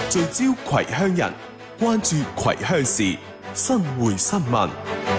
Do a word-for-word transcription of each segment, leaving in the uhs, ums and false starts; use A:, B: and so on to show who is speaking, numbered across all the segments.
A: 聚焦葵鄉人，關注葵鄉事，新會新聞。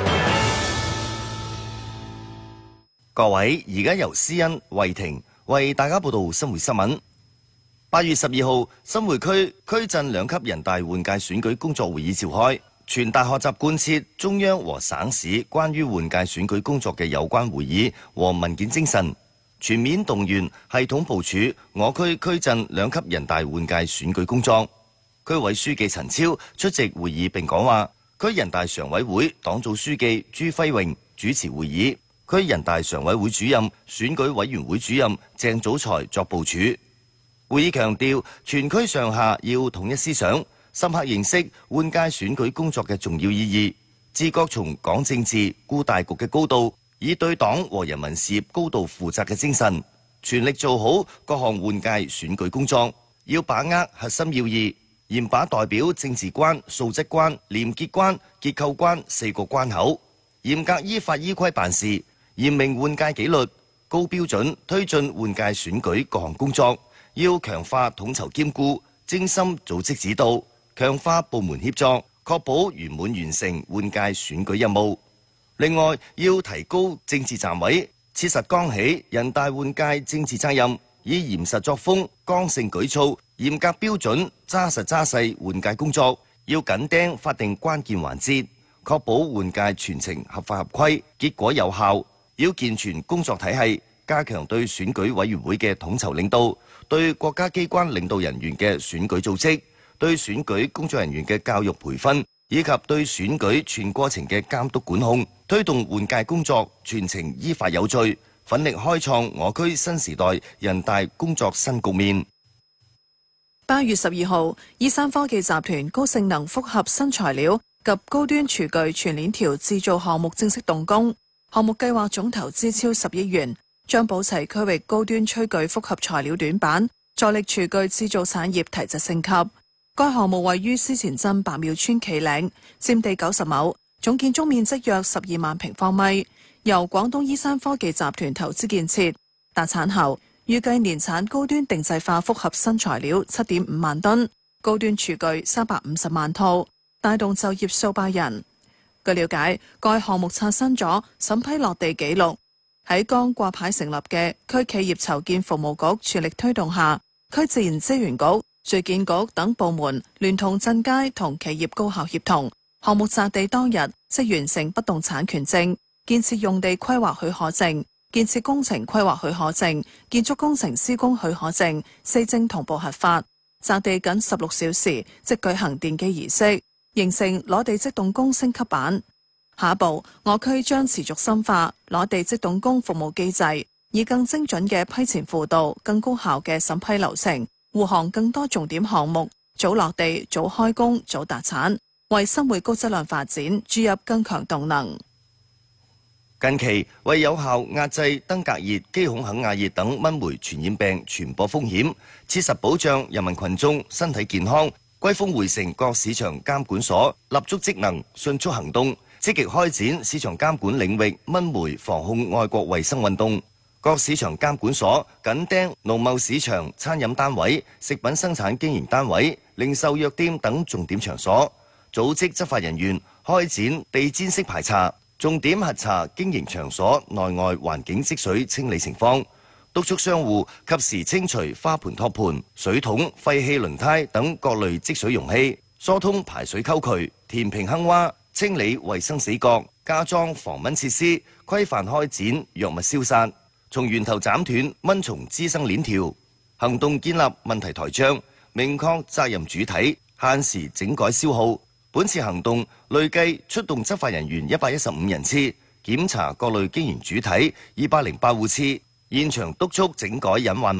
B: 各位，而家由思恩、慧婷為大家報道新會新聞。八月十二號，新會區區鎮兩級人大換屆選舉工作會議召開，全大學習貫徹中央和省市關於換屆選舉工作嘅有關會議和文件精神，全面動員系統部署我區區鎮兩級人大換屆選舉工作。區委書記陳超出席會議並講話，區人大常委會黨組書記朱輝榮主持會議，區人大常委會主任、選舉委員會主任鄭祖才作部署。會議強調，全區上下要統一思想，深刻認識換屆選舉工作嘅重要意義，自覺從講政治、顧大局嘅高度，以對黨和人民事業高度負責嘅精神，全力做好各項換屆選舉工作。要把握核心要義，嚴把代表政治關、素質關、廉潔關、結構關四個關口，嚴格依法依規辦事，嚴明換屆紀律，高標準推進換屆選舉各項工作。要強化統籌兼顧，精心組織指導，強化部門協作，確保圓滿完成換屆選舉任務。另外，要提高政治站位，切實扛起人大換屆政治責任，以嚴實作風、剛性舉措、嚴格標準、紮實紮細換屆工作。要緊盯法定關鍵環節，確保換屆全程合法合規、結果有效。要健全工作體系，加強對選舉委員會嘅統籌領導，對國家機關領導人員嘅選舉組織，對選舉工作人員嘅教育培訓，以及對選舉全過程嘅監督管控，推動換屆工作全程依法有序，奮力開創我區新時代人大工作新局面。
C: 八月十二號，依山科技集團高性能複合新材料及高端廚具全鏈條製造項目正式動工，項目計劃總投資超十億元。將補齊區域高端炊具複合材料短板，助力廚具製造產業提質升級。該項目位於思前鎮白廟村企嶺，佔地九十畝，總建築面積約十二萬平方米，由廣東依山科技集團投資建設。達產後，預計年產高端定製化複合新材料七點五萬噸，高端廚具三百五十萬套，帶動就業數百人。據了解，該項目刷新咗審批落地紀錄。喺剛掛牌成立嘅區企業籌建服務局全力推動下，區自然資源局、住建局等部門聯同鎮街同企業高效協同，項目擲地當日即完成不動產權證、建設用地規劃許可證、建設工程規劃許可證、建築工程施工許可證四證同步核發，擲地僅十六小時即舉行奠基儀式，形成攞地即動工升級版。下一步，我區將持續深化攞地即動工服務機制，以更精準嘅批前輔導、更高效嘅審批流程，護航更多重點項目，早落地、早開工、早達產，為新會高質量發展注入更強動能。
B: 近期為有效壓制登革熱、基孔肯亞熱等蚊媒傳染病傳播風險，切實保障人民群眾身體健康，歸豐匯成各市場監管所立足職能，迅速行動，積極開展市場監管領域蚊媒防控愛國衛生運動。各市場監管所緊盯農貿市場、餐飲單位、食品生產經營單位、零售藥店等重點場所，組織執法人員開展地毯式排查，重點核查經營場所內外環境積水清理情況，督促商戶及時清除花盆托盤、水桶、廢棄輪胎等各類積水容器，疏通排水溝渠，填平坑洼，清理衛生死角，加裝防蚊設施，規範開展藥物消殺，從源頭斬斷蚊蟲滋生鏈條，行動建立問題台章，明確責任主體，限時整改消耗。本次行動累計出動執法人員一百一十五人次，檢查各類經營主體二百零八戶次，現場督促整改隱患